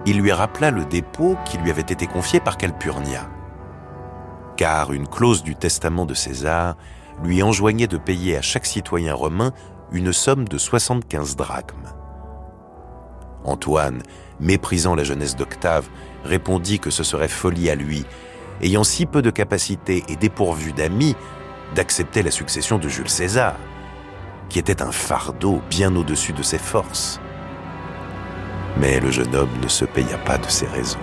il lui rappela le dépôt qui lui avait été confié par Calpurnia. Car une clause du testament de César lui enjoignait de payer à chaque citoyen romain une somme de 75 drachmes. Antoine, méprisant la jeunesse d'Octave, répondit que ce serait folie à lui, ayant si peu de capacité et dépourvu d'amis, d'accepter la succession de Jules César, qui était un fardeau bien au-dessus de ses forces. Mais le jeune homme ne se paya pas de ses raisons.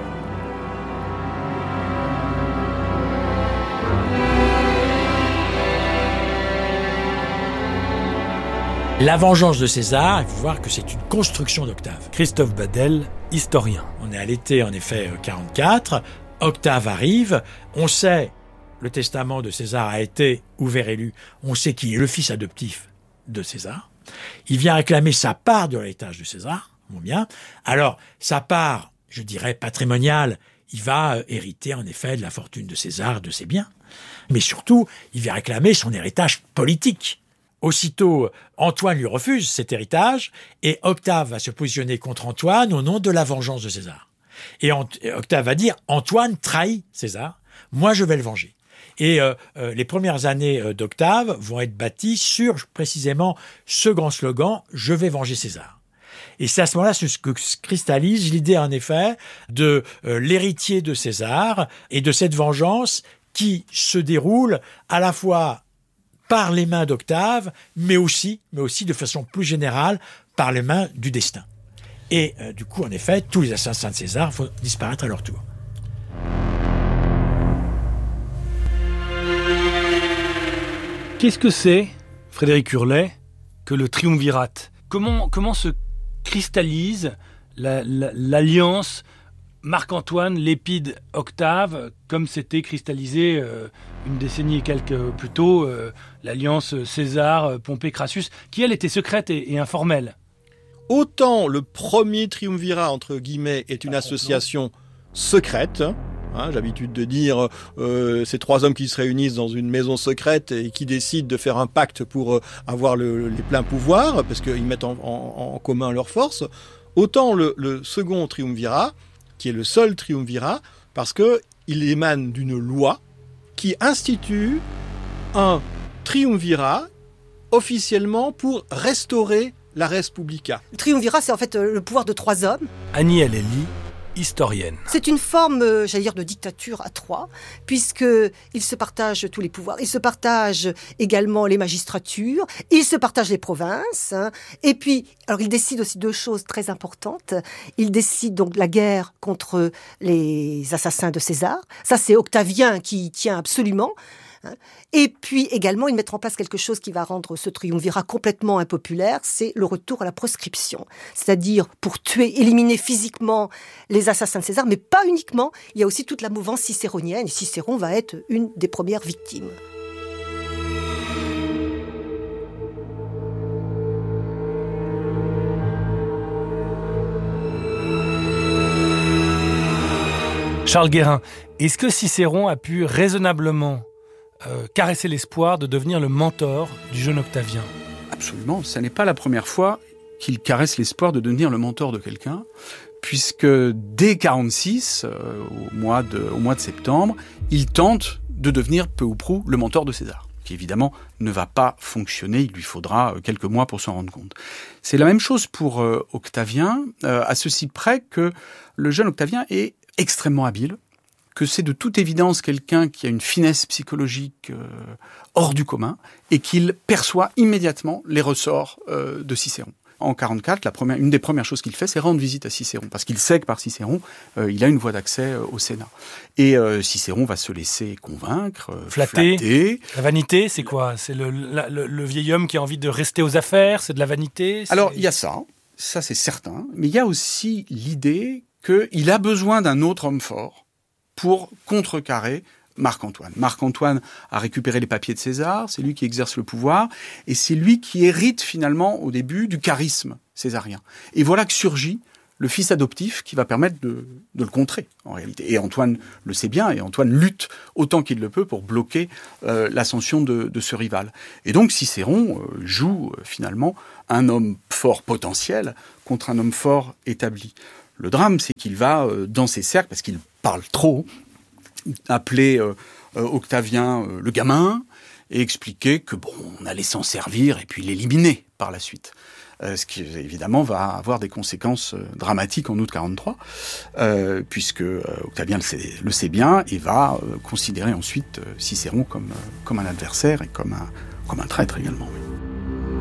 La vengeance de César, il faut voir que c'est une construction d'Octave. Christophe Badel, historien. On est à l'été, en effet, 44. Octave arrive. On sait, le testament de César a été ouvert et lu. On sait qui est le fils adoptif de César. Il vient réclamer sa part de l'héritage de César. Bon, bien. Alors, sa part, je dirais, patrimoniale, il va hériter, en effet, de la fortune de César, de ses biens. Mais surtout, il vient réclamer son héritage politique. Aussitôt, Antoine lui refuse cet héritage et Octave va se positionner contre Antoine au nom de la vengeance de César. Et Octave va dire « Antoine trahit César, moi je vais le venger ». Et les premières années d'Octave vont être bâties sur précisément ce grand slogan « Je vais venger César ». Et c'est à ce moment-là que se cristallise l'idée en effet de l'héritier de César et de cette vengeance qui se déroule à la fois par les mains d'Octave, mais aussi de façon plus générale, par les mains du destin. Et du coup, en effet, tous les assassins de César vont disparaître à leur tour. Qu'est-ce que c'est, Frédéric Hurlet, que le triumvirate ? Comment se cristallise l'alliance Marc-Antoine, Lépide, Octave, comme s'était cristallisé une décennie et quelques plus tôt, l'alliance César, Pompée, Crassus, qui elle était secrète et informelle. Autant le premier triumvirat, entre guillemets, est une association secrète, j'ai l'habitude de dire ces trois hommes qui se réunissent dans une maison secrète et qui décident de faire un pacte pour avoir les pleins pouvoirs, parce qu'ils mettent en commun leurs forces. Autant le second triumvirat, qui est le seul triumvirat, parce qu'il émane d'une loi qui institue un triumvirat officiellement pour restaurer la res publica. Le triumvirat, c'est en fait le pouvoir de trois hommes. Annie Eleli, historienne. C'est une forme, de dictature à trois, puisqu'ils se partagent tous les pouvoirs. Ils se partagent également les magistratures, ils se partagent les provinces, et puis, alors ils décident aussi deux choses très importantes. Ils décident donc la guerre contre les assassins de César. Ça, c'est Octavien qui tient absolument. Et puis également, ils mettent en place quelque chose qui va rendre ce triumvirat complètement impopulaire, c'est le retour à la proscription. C'est-à-dire pour tuer, éliminer physiquement les assassins de César, mais pas uniquement, il y a aussi toute la mouvance cicéronienne, et Cicéron va être une des premières victimes. Charles Guérin, est-ce que Cicéron a pu raisonnablement caresser l'espoir de devenir le mentor du jeune Octavien ? Absolument, ce n'est pas la première fois qu'il caresse l'espoir de devenir le mentor de quelqu'un, puisque dès 46, au mois de septembre, il tente de devenir peu ou prou le mentor de César, qui évidemment ne va pas fonctionner, il lui faudra quelques mois pour s'en rendre compte. C'est la même chose pour Octavien, à ceci près que le jeune Octavien est extrêmement habile, que c'est de toute évidence quelqu'un qui a une finesse psychologique hors du commun et qu'il perçoit immédiatement les ressorts de Cicéron. En 44, une des premières choses qu'il fait, c'est rendre visite à Cicéron, parce qu'il sait que par Cicéron, il a une voie d'accès au Sénat. Et Cicéron va se laisser convaincre, flatter. La vanité, c'est quoi ? C'est le vieil homme qui a envie de rester aux affaires, c'est de la vanité ? Alors, il y a ça c'est certain, mais il y a aussi l'idée qu'il a besoin d'un autre homme fort pour contrecarrer Marc-Antoine. Marc-Antoine a récupéré les papiers de César, c'est lui qui exerce le pouvoir, et c'est lui qui hérite finalement au début du charisme césarien. Et voilà que surgit le fils adoptif qui va permettre de le contrer, en réalité. Et Antoine le sait bien, et Antoine lutte autant qu'il le peut pour bloquer l'ascension de ce rival. Et donc Cicéron joue finalement un homme fort potentiel contre un homme fort établi. Le drame, c'est qu'il va, dans ses cercles, parce qu'il parle trop, appeler Octavien le gamin, et expliquer que on allait s'en servir et puis l'éliminer par la suite. Ce qui évidemment va avoir des conséquences dramatiques en août 43, puisque Octavien le sait bien et va considérer ensuite Cicéron comme un adversaire et comme un traître également. Oui.